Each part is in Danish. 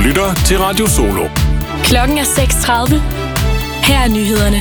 lytter til Radio Solo. Klokken er 6:30. Her er nyhederne.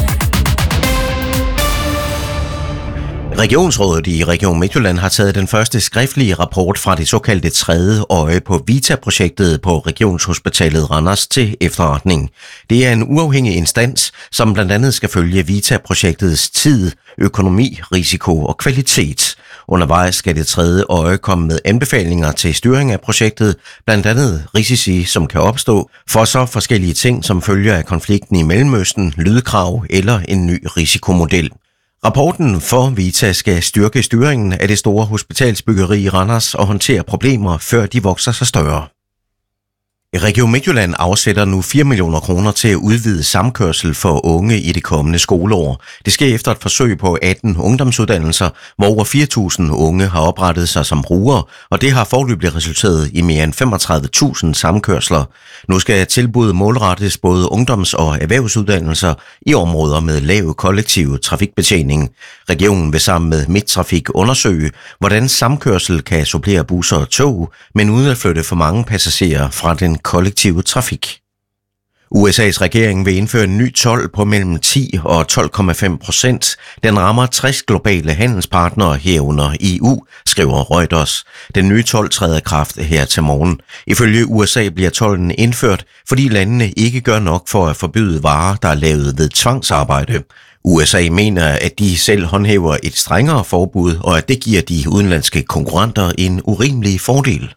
Regionsrådet i Region Midtjylland har taget den første skriftlige rapport fra det såkaldte tredje øje på VITA-projektet på Regionshospitalet Randers til efterretning. Det er en uafhængig instans, som blandt andet skal følge VITA-projektets tid, økonomi, risiko og kvalitet. Undervejs skal det tredje øje komme med anbefalinger til styring af projektet, blandt andet risici, som kan opstå for så forskellige ting, som følger af konflikten i Mellemøsten, lydkrav eller en ny risikomodel. Rapporten for VITA skal styrke styringen af det store hospitalsbyggeri i Randers og håndtere problemer, før de vokser sig større. Region Midtjylland afsætter nu 4 millioner kroner til at udvide samkørsel for unge i det kommende skoleår. Det sker efter et forsøg på 18 ungdomsuddannelser, hvor over 4.000 unge har oprettet sig som brugere, og det har foreløbig resulteret i mere end 35.000 samkørsler. Nu skal tilbuddet målrettes både ungdoms- og erhvervsuddannelser i områder med lav kollektiv trafikbetjening. Regionen vil sammen med Midttrafik undersøge, hvordan samkørsel kan supplere busser og tog, men uden at flytte for mange passagerer fra den kollektive trafik. USA's regering vil indføre en ny told på mellem 10 og 12,5%. Den rammer 60 globale handelspartnere herunder EU, skriver Reuters. Den nye told træder i kraft her til morgen. Ifølge USA bliver tolden indført, fordi landene ikke gør nok for at forbyde varer, der er lavet ved tvangsarbejde. USA mener, at de selv håndhæver et strengere forbud, og at det giver de udenlandske konkurrenter en urimelig fordel.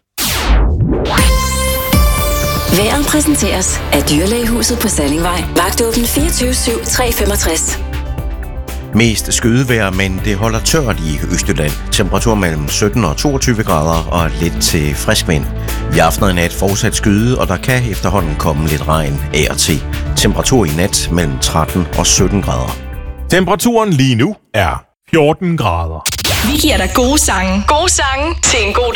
Vejret præsenteres af Dyrlægehuset på Sallingvej. Vagtåben 24/7, 365. Mest skydevejr, men det holder tørt i Østjylland. Temperatur mellem 17 og 22 grader og lidt til frisk vind. I aften og i nat fortsat skyde, og der kan efterhånden komme lidt regn af og til. Temperatur i nat mellem 13 og 17 grader. Temperaturen lige nu er 14 grader. Vi giver dig gode sange. Gode sange til en god